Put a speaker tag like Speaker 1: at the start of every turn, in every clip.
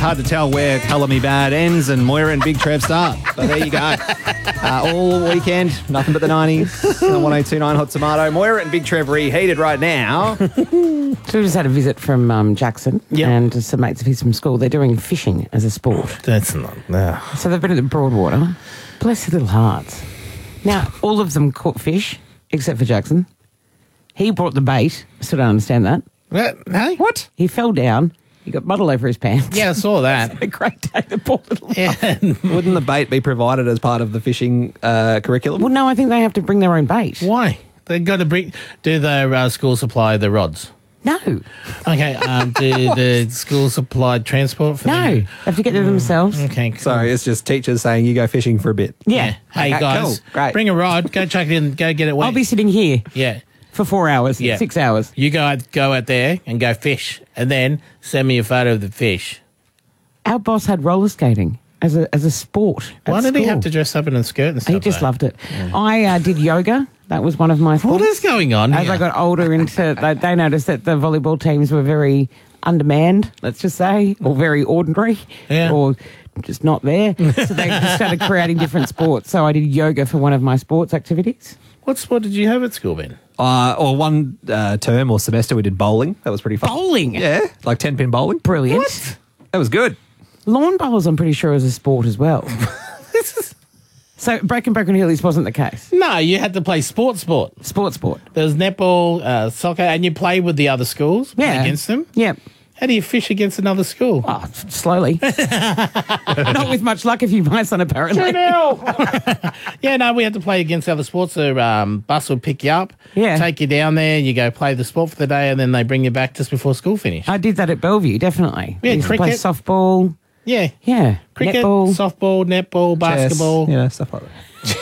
Speaker 1: hard to tell where Colour Me Bad ends and Moira and Big Trev start. But there you go. All weekend, nothing but the 90s. 1029 Hot Tomato. Moira and Big Trev reheated right now.
Speaker 2: So we just had a visit from Jackson and some mates of his from school. They're doing fishing as a sport.
Speaker 3: That's not...
Speaker 2: So they've been at the Broadwater. Bless their little hearts. Now, all of them caught fish, except for Jackson. He brought the bait. I still don't understand that.
Speaker 3: Hey?
Speaker 2: What? He fell down. He got muddle over his pants.
Speaker 3: Yeah, I saw that.
Speaker 2: A great day, the poor little
Speaker 1: Wouldn't the bait be provided as part of the fishing curriculum?
Speaker 2: Well, no, I think they have to bring their own bait.
Speaker 3: Why? They've got to bring... Do the school supply the rods?
Speaker 2: No.
Speaker 3: Okay, do the school supply transport for them?
Speaker 2: No. They have to get there themselves.
Speaker 3: Okay, cool.
Speaker 1: So it's just teachers saying you go fishing for a bit.
Speaker 2: Yeah.
Speaker 3: Hey,
Speaker 1: Okay,
Speaker 3: guys,
Speaker 1: cool. Great.
Speaker 3: bring a rod, go chuck it in, go get it wet.
Speaker 2: I'll be sitting here
Speaker 3: Yeah.
Speaker 2: for 4 hours,
Speaker 3: Yeah.
Speaker 2: 6 hours.
Speaker 3: You go out there and go fish, and then send me a photo of the fish.
Speaker 2: Our boss had roller skating as a sport.
Speaker 3: Why
Speaker 2: at
Speaker 3: did he
Speaker 2: school.
Speaker 3: have to dress up in a skirt and stuff?
Speaker 2: He just
Speaker 3: though?
Speaker 2: loved it. I did yoga. That was one of my sports.
Speaker 3: What is going on
Speaker 2: As
Speaker 3: here?
Speaker 2: I got older, they noticed that the volleyball teams were very undermanned, let's just say, or very ordinary, or just not there. So they just started creating different sports. So I did yoga for one of my sports activities.
Speaker 3: What sport did you have at school, Ben?
Speaker 1: Or one term or semester we did bowling. That was pretty fun.
Speaker 2: Bowling?
Speaker 1: Yeah, like 10-pin bowling.
Speaker 2: Brilliant.
Speaker 1: What? That was good.
Speaker 2: Lawn bowls, I'm pretty sure, is a sport as well. So Broken Hillies wasn't the case.
Speaker 3: No, you had to play sport.
Speaker 2: Sport.
Speaker 3: There was netball, soccer, and you played with the other schools against them?
Speaker 2: Yeah.
Speaker 3: How do you fish against another school?
Speaker 2: Oh, slowly. Not with much luck if you buy some, apparently.
Speaker 3: Yeah, no, we had to play against other sports. The bus would pick you up,
Speaker 2: Yeah.
Speaker 3: take you down there, you go play the sport for the day, and then they bring you back just before school finished.
Speaker 2: I did that at Bellevue, definitely.
Speaker 3: Yeah,
Speaker 2: I used to play
Speaker 3: cricket.
Speaker 2: softball.
Speaker 3: Yeah.
Speaker 2: Yeah.
Speaker 3: Cricket,
Speaker 2: Netball.
Speaker 3: softball, netball, basketball.
Speaker 1: Chess, stuff like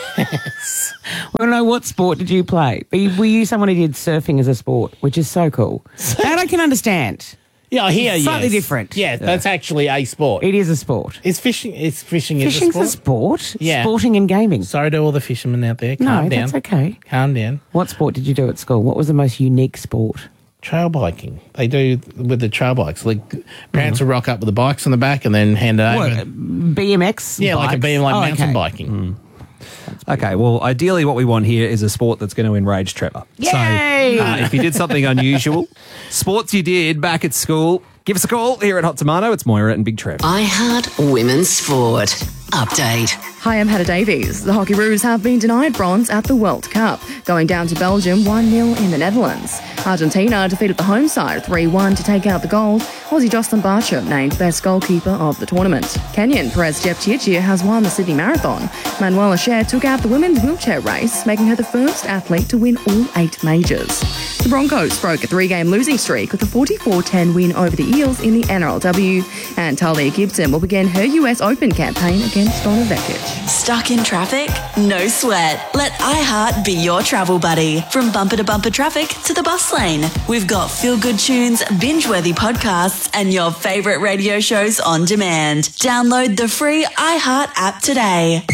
Speaker 1: that.
Speaker 2: Well, no, what sport did you play? Were you someone who did surfing as a sport, which is so cool? That I can understand.
Speaker 3: Yeah, here,
Speaker 2: Slightly
Speaker 3: yes.
Speaker 2: different.
Speaker 3: Yeah, that's actually a sport.
Speaker 2: It is a sport.
Speaker 3: It's fishing. It's fishing is a
Speaker 2: Fishing's
Speaker 3: sport.
Speaker 2: a sport.
Speaker 3: Yeah.
Speaker 2: Sporting and gaming.
Speaker 3: Sorry to all the fishermen out there. Calm
Speaker 2: No,
Speaker 3: down.
Speaker 2: that's okay.
Speaker 3: Calm down.
Speaker 2: What sport did you do at school? What was the most unique sport?
Speaker 3: Trail biking. They do with the trail bikes. Like parents will rock up with the bikes on the back and then hand it over.
Speaker 2: What, BMX?
Speaker 3: Yeah, like a
Speaker 2: bikes?
Speaker 3: beam, like
Speaker 2: Oh,
Speaker 3: mountain
Speaker 2: okay.
Speaker 3: biking.
Speaker 1: Okay, well, ideally what we want here is a sport that's going to enrage Trevor.
Speaker 2: Yay!
Speaker 1: So if you did something unusual, sports you did back at school, give us a call here at Hot Tomato. It's Moira and Big Trev.
Speaker 4: iHeart Women's Sport. Update.
Speaker 5: Hi, I'm Hannah Davies. The Hockeyroos have been denied bronze at the World Cup, going down to Belgium 1-0 in the Netherlands. Argentina defeated the home side 3-1 to take out the gold. Aussie Jocelyn Bartram named best goalkeeper of the tournament. Kenyan Perez Jepchirchir has won the Sydney Marathon. Manuela Scher took out the women's wheelchair race, making her the first athlete to win all 8 majors. The Broncos broke a 3-game losing streak with a 44-10 win over the Eels in the NRLW. And Talia Gibson will begin her US Open campaign against Donna Vekic.
Speaker 4: Stuck in traffic? No sweat. Let iHeart be your travel buddy. From bumper to bumper traffic to the bus lane. We've got feel-good tunes, binge-worthy podcasts, and your favourite radio shows on demand. Download the free iHeart app today.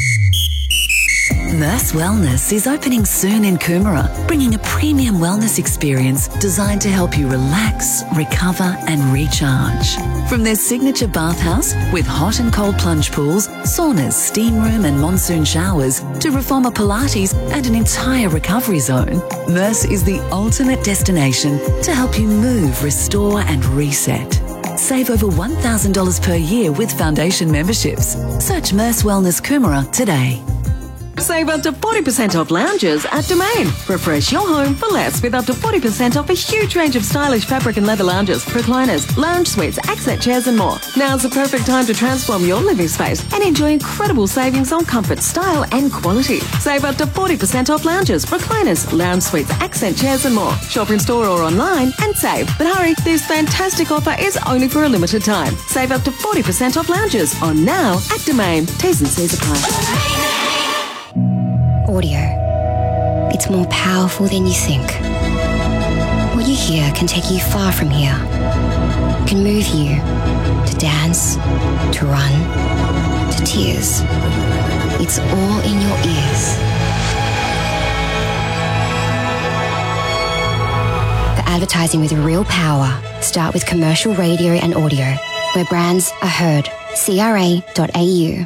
Speaker 4: Merce Wellness is opening soon in Coomera, bringing a premium wellness experience designed to help you relax, recover and recharge. From their signature bathhouse with hot and cold plunge pools, saunas, steam room and monsoon showers, to Reformer Pilates and an entire recovery zone, Merce is the ultimate destination to help you move, restore and reset. Save over $1,000 per year with foundation memberships. Search Merce Wellness Coomera today.
Speaker 6: Save up to 40% off lounges at Domain. Refresh your home for less with up to 40% off a huge range of stylish fabric and leather lounges, recliners, lounge suites, accent chairs and more. Now's the perfect time to transform your living space and enjoy incredible savings on comfort, style and quality. Save up to 40% off lounges, recliners, lounge suites, accent chairs and more. Shop in store or online and save. But hurry, this fantastic offer is only for a limited time. Save up to 40% off lounges on Now at Domain. T's and C's apply.
Speaker 7: Audio. It's more powerful than you think. What you hear can take you far from here. It can move you to dance, to run, to tears. It's all in your ears. For advertising with real power, start with commercial radio and audio. where brands are heard. CRA.au.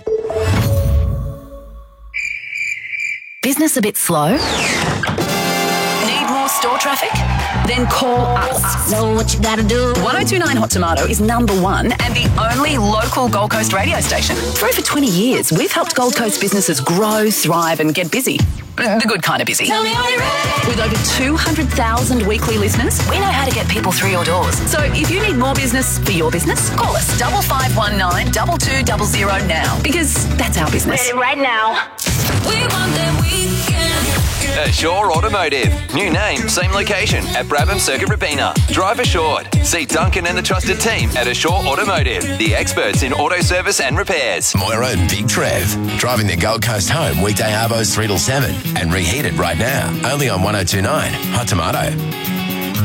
Speaker 8: Business a bit slow? Need more store traffic? Then call us.
Speaker 7: Know what you gotta do.
Speaker 8: 1029 Hot Tomato is number one and the only local Gold Coast radio station. For over 20 years, we've helped Gold Coast businesses grow, thrive and get busy. The good kind of busy.
Speaker 7: Tell me, are you ready?
Speaker 8: With over 200,000 weekly listeners, we know how to get people through your doors. So if you need more business for your business, call us 5519 2200 now, because that's our business.
Speaker 7: Ready right now.
Speaker 8: We want that weekend.
Speaker 9: Assure Automotive. New name, same location at Brabham Circuit Robina. Drive assured. See Duncan and the trusted team at Assure Automotive, the experts in auto service and repairs.
Speaker 10: Moira and Big Trev, driving the Gold Coast home weekday arbos 3 till 7 and reheated right now. Only on 1029 Hot Tomato.